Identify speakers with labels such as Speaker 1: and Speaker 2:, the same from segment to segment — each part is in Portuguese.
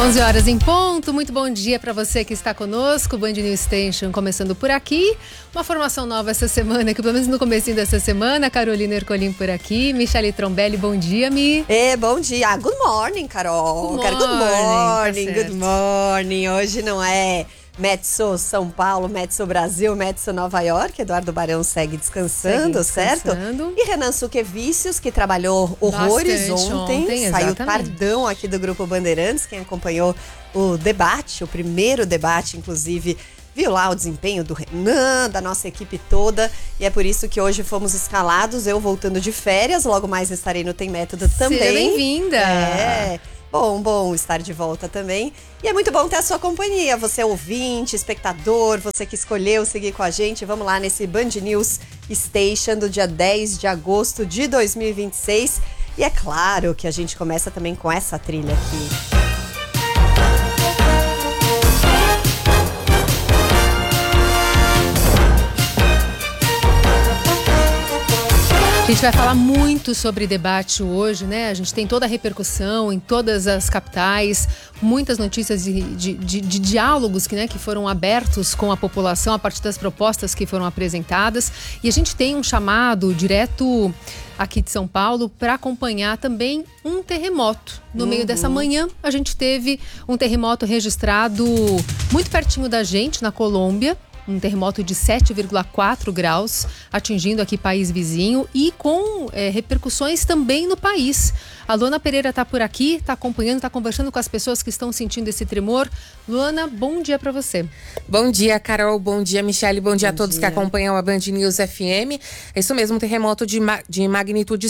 Speaker 1: 11 horas em ponto, muito bom dia para você que está conosco, Band News Station começando por aqui, uma formação nova essa semana, que pelo menos no comecinho dessa semana, Carolina Ercolim por aqui, Michele Trombelli, bom dia, Mi.
Speaker 2: Bom dia, good morning, Carol.
Speaker 1: Good morning,
Speaker 2: Good morning, hoje não é Metso São Paulo, Metso Brasil, Metso Nova York. Eduardo Barão segue descansando, certo? E Renan Suquevicius, que trabalhou horrores ontem, saiu tardão aqui do Grupo Bandeirantes. Quem acompanhou o debate, o primeiro debate, inclusive, viu lá o desempenho do Renan, da nossa equipe toda. E é por isso que hoje fomos escalados, eu voltando de férias. Logo mais estarei no Tem Método também.
Speaker 1: Seja bem-vinda!
Speaker 2: Bom estar de volta também. E é muito bom ter a sua companhia. Você ouvinte, espectador, você que escolheu seguir com a gente. Vamos lá nesse Band News Station do dia 10 de agosto de 2026. E é claro que a gente começa também com essa trilha aqui.
Speaker 1: A gente vai falar muito sobre debate hoje, né? A gente tem toda a repercussão em todas as capitais, muitas notícias de diálogos que foram abertos com a população a partir das propostas que foram apresentadas. E a gente tem um chamado direto aqui de São Paulo para acompanhar também um terremoto. No meio dessa manhã, a gente teve um terremoto registrado muito pertinho da gente, na Colômbia. Um terremoto de 7,4 graus, atingindo aqui país vizinho e com repercussões também no país. A Luana Pereira está por aqui, está acompanhando, está conversando com as pessoas que estão sentindo esse tremor. Luana, bom dia para você.
Speaker 3: Bom dia, Carol. Bom dia, Michele. Bom dia a todos que acompanham a Band News FM. É isso mesmo, um terremoto de magnitude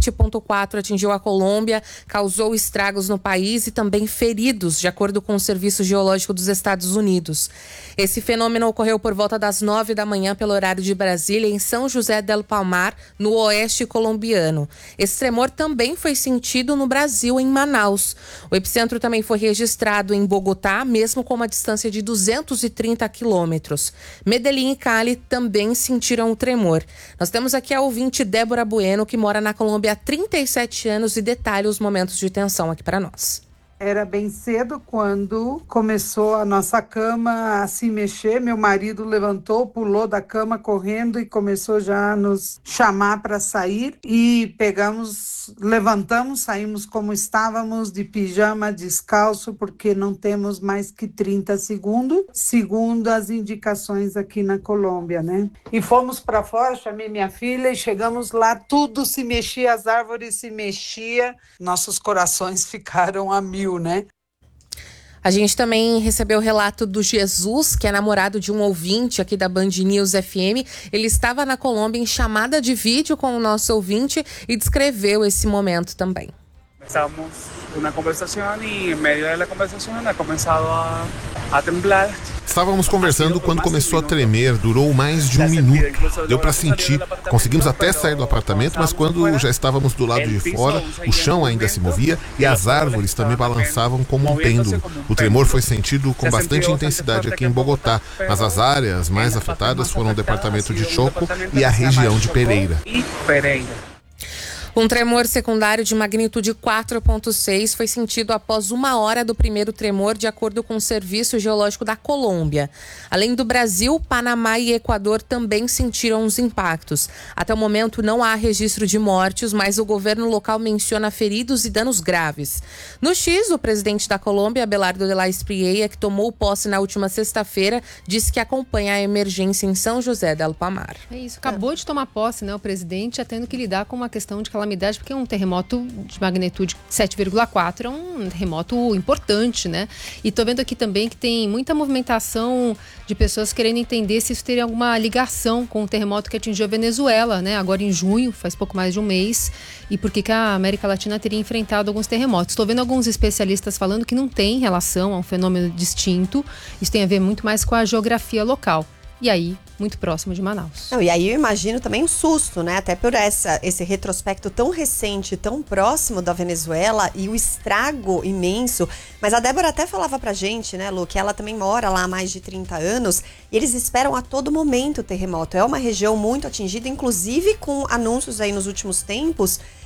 Speaker 3: 7,4 atingiu a Colômbia, causou estragos no país e também feridos, de acordo com o Serviço Geológico dos Estados Unidos. Esse fenômeno ocorreu por volta das 9 da manhã pelo horário de Brasília, em São José del Palmar, no oeste colombiano. Esse tremor também foi sentido no Brasil, em Manaus. O epicentro também foi registrado em Bogotá, mesmo com uma distância de 230 quilômetros. Medellín e Cali também sentiram o tremor. Nós temos aqui a ouvinte Débora Bueno, que mora na Colômbia há 37 anos e detalha os momentos de tensão aqui para nós.
Speaker 4: Era bem cedo quando começou a nossa cama a se mexer. Meu marido levantou, pulou da cama correndo e começou já a nos chamar para sair. E levantamos, saímos como estávamos, de pijama, descalço, porque não temos mais que 30 segundos, segundo as indicações aqui na Colômbia, né? E fomos para fora, chamei minha filha e chegamos lá, tudo se mexia, as árvores se mexiam, nossos corações ficaram a mil. Né?
Speaker 3: A gente também recebeu o relato do Jesus, que é namorado de um ouvinte aqui da Band News FM. Ele estava na Colômbia em chamada de vídeo com o nosso ouvinte e descreveu esse momento também.
Speaker 5: Estávamos uma conversação e, em meio da conversação, ha começado a temblar.
Speaker 6: Estávamos conversando quando começou a tremer, durou mais de um minuto. Deu para sentir. Conseguimos até sair do apartamento, mas quando já estávamos do lado de fora, o chão ainda se movia e as árvores também balançavam como um pêndulo. O tremor foi sentido com bastante intensidade aqui em Bogotá, mas as áreas mais afetadas foram o departamento de Choco e a região de Pereira.
Speaker 3: Um tremor secundário de magnitude 4,6 foi sentido após 1 hora do primeiro tremor, de acordo com o Serviço Geológico da Colômbia. Além do Brasil, Panamá e Equador também sentiram os impactos. Até o momento não há registro de mortes, mas o governo local menciona feridos e danos graves. No X, o presidente da Colômbia, Abelardo de la Espriella, que tomou posse na última sexta-feira, disse que acompanha a emergência em São José del Palmar.
Speaker 1: É isso, acabou de tomar posse, né? O presidente tendo que lidar com uma questão de calamidade, porque um terremoto de magnitude 7,4 é um terremoto importante, né? E tô vendo aqui também que tem muita movimentação de pessoas querendo entender se isso teria alguma ligação com o terremoto que atingiu a Venezuela, né? Agora em junho, faz pouco mais de um mês, e por que a América Latina teria enfrentado alguns terremotos. Estou vendo alguns especialistas falando que não tem relação a um fenômeno distinto, isso tem a ver muito mais com a geografia local. E aí, muito próximo de Manaus.
Speaker 2: E aí eu imagino também um susto, né? Até por esse retrospecto tão recente, tão próximo da Venezuela e o estrago imenso. Mas a Débora até falava pra gente, né, Lu, que ela também mora lá há mais de 30 anos e eles esperam a todo momento o terremoto. É uma região muito atingida, inclusive com anúncios aí nos últimos tempos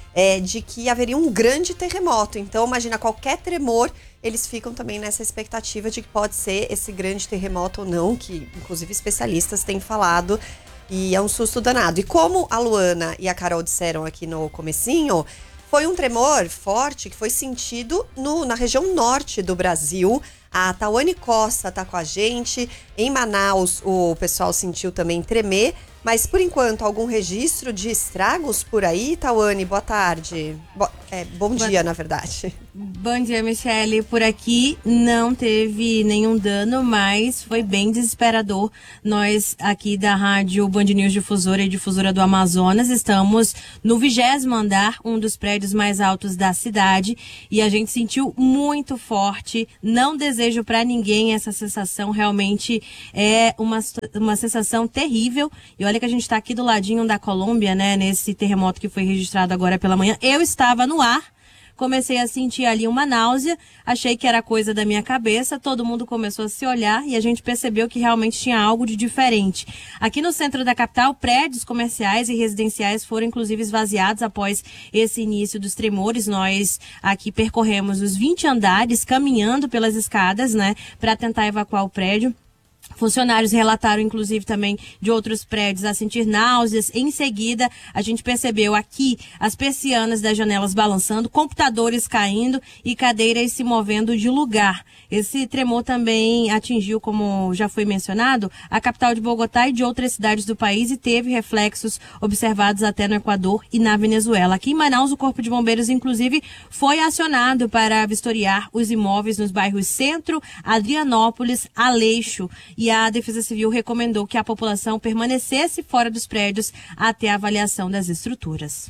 Speaker 2: de que haveria um grande terremoto. Então, imagina, qualquer tremor, eles ficam também nessa expectativa de que pode ser esse grande terremoto ou não, que inclusive especialistas têm falado, e é um susto danado. E como a Luana e a Carol disseram aqui no comecinho, foi um tremor forte que foi sentido na região norte do Brasil. A Tawane Costa está com a gente. Em Manaus, o pessoal sentiu também tremer. Mas, por enquanto, algum registro de estragos por aí? Tawane, boa tarde. Bom dia, na verdade.
Speaker 7: Bom dia, Michele. Por aqui não teve nenhum dano, mas foi bem desesperador. Nós aqui da Rádio Band News Difusora e Difusora do Amazonas estamos no 20º andar, um dos prédios mais altos da cidade, e a gente sentiu muito forte. Não desejo para ninguém essa sensação, realmente é uma sensação terrível. E olha que a gente está aqui do ladinho da Colômbia, né, nesse terremoto que foi registrado agora pela manhã. Eu estava no ar, comecei a sentir ali uma náusea, achei que era coisa da minha cabeça, todo mundo começou a se olhar e a gente percebeu que realmente tinha algo de diferente. Aqui no centro da capital, prédios comerciais e residenciais foram inclusive esvaziados após esse início dos tremores. Nós aqui percorremos os 20 andares, caminhando pelas escadas, né, para tentar evacuar o prédio. Funcionários relataram, inclusive, também de outros prédios a sentir náuseas. Em seguida, a gente percebeu aqui as persianas das janelas balançando, computadores caindo e cadeiras se movendo de lugar. Esse tremor também atingiu, como já foi mencionado, a capital de Bogotá e de outras cidades do país e teve reflexos observados até no Equador e na Venezuela. Aqui em Manaus, o Corpo de Bombeiros, inclusive, foi acionado para vistoriar os imóveis nos bairros Centro, Adrianópolis, Aleixo. E a Defesa Civil recomendou que a população permanecesse fora dos prédios até a avaliação das estruturas.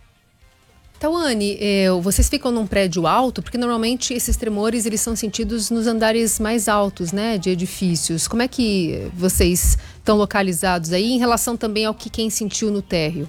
Speaker 1: Tawane, vocês ficam num prédio alto? Porque normalmente esses tremores eles são sentidos nos andares mais altos, né, de edifícios. Como é que vocês estão localizados aí em relação também ao que quem sentiu no térreo?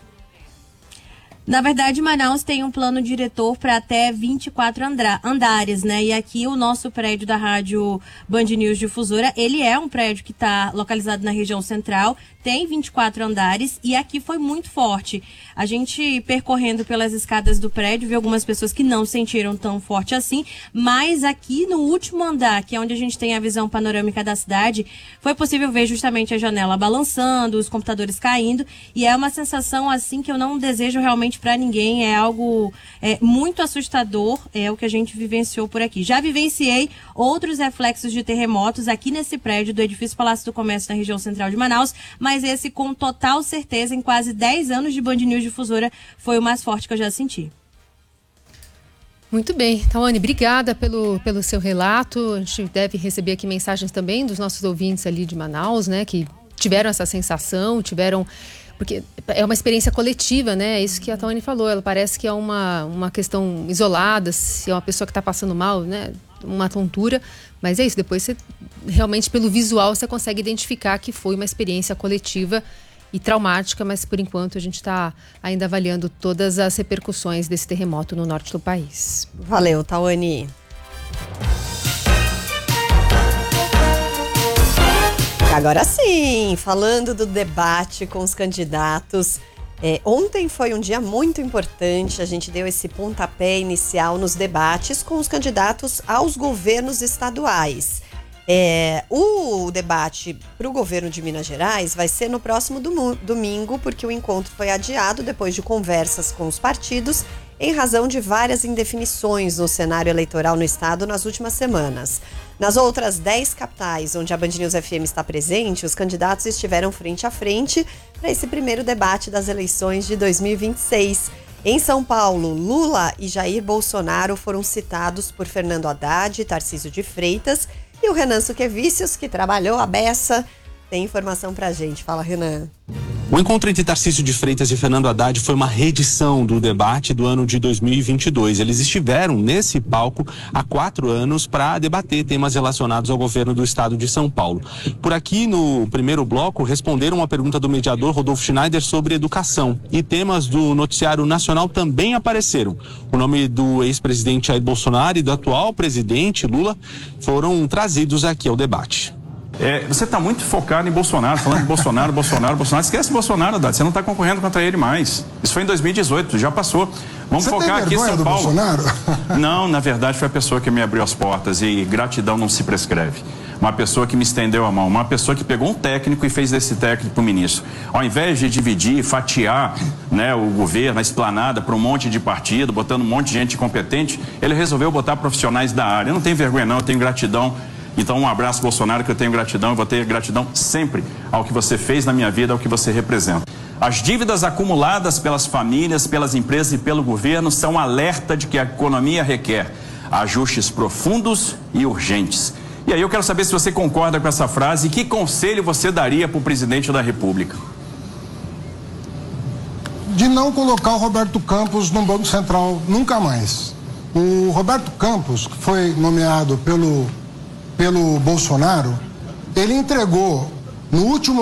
Speaker 7: Na verdade, Manaus tem um plano diretor para até 24 andares, né? E aqui o nosso prédio da Rádio Band News Difusora, ele é um prédio que está localizado na região central, tem 24 andares e aqui foi muito forte. A gente percorrendo pelas escadas do prédio, viu algumas pessoas que não sentiram tão forte assim, mas aqui no último andar, que é onde a gente tem a visão panorâmica da cidade, foi possível ver justamente a janela balançando, os computadores caindo, e é uma sensação assim que eu não desejo realmente para ninguém, é algo muito assustador, é o que a gente vivenciou por aqui. Já vivenciei outros reflexos de terremotos aqui nesse prédio do edifício Palácio do Comércio na região central de Manaus, mas esse com total certeza, em quase 10 anos de Band News Difusora, foi o mais forte que eu já senti.
Speaker 1: Muito bem, Tawane, obrigada pelo seu relato. A gente deve receber aqui mensagens também dos nossos ouvintes ali de Manaus, né, que tiveram essa sensação, porque é uma experiência coletiva, né? É isso que a Tawane falou. Ela parece que é uma questão isolada, se é uma pessoa que está passando mal, né? Uma tontura. Mas é isso, depois você realmente, pelo visual, você consegue identificar que foi uma experiência coletiva e traumática, mas por enquanto a gente está ainda avaliando todas as repercussões desse terremoto no norte do país.
Speaker 2: Valeu, Tawane. Agora sim, falando do debate com os candidatos, ontem foi um dia muito importante, a gente deu esse pontapé inicial nos debates com os candidatos aos governos estaduais. O debate para o governo de Minas Gerais vai ser no próximo domingo, porque o encontro foi adiado depois de conversas com os partidos em razão de várias indefinições no cenário eleitoral no estado nas últimas semanas. Nas outras 10 capitais onde a Band News FM está presente, os candidatos estiveram frente a frente para esse primeiro debate das eleições de 2026. Em São Paulo, Lula e Jair Bolsonaro foram citados por Fernando Haddad e Tarcísio de Freitas, e o Renan Suquevicius, que trabalhou a beça, tem informação pra gente. Fala, Renan.
Speaker 8: O encontro entre Tarcísio de Freitas e Fernando Haddad foi uma reedição do debate do ano de 2022. Eles estiveram nesse palco há 4 anos para debater temas relacionados ao governo do estado de São Paulo. Por aqui, no primeiro bloco, responderam uma pergunta do mediador Rodolfo Schneider sobre educação. E temas do noticiário nacional também apareceram. O nome do ex-presidente Jair Bolsonaro e do atual presidente Lula foram trazidos aqui ao debate.
Speaker 9: Você está muito focado em Bolsonaro, falando de Bolsonaro. Esquece Bolsonaro, Haddad, você não está concorrendo contra ele mais. Isso foi em 2018, já passou. Vamos focar aqui em São Paulo.
Speaker 10: Bolsonaro?
Speaker 9: Não, na verdade foi a pessoa que me abriu as portas e gratidão não se prescreve. Uma pessoa que me estendeu a mão, uma pessoa que pegou um técnico e fez desse técnico o ministro. Ao invés de dividir, fatiar, né, o governo, a esplanada para um monte de partido, botando um monte de gente incompetente, ele resolveu botar profissionais da área. Eu não tenho vergonha não, eu tenho gratidão. Então um abraço, Bolsonaro, que eu tenho gratidão, eu vou ter gratidão sempre ao que você fez na minha vida, ao que você representa. As dívidas acumuladas pelas famílias, pelas empresas e pelo governo são alerta de que a economia requer ajustes profundos e urgentes. E aí eu quero saber se você concorda com essa frase e que conselho você daria para o presidente da República?
Speaker 10: De não colocar o Roberto Campos no Banco Central nunca mais. O Roberto Campos, que foi nomeado pelo Bolsonaro, ele entregou no último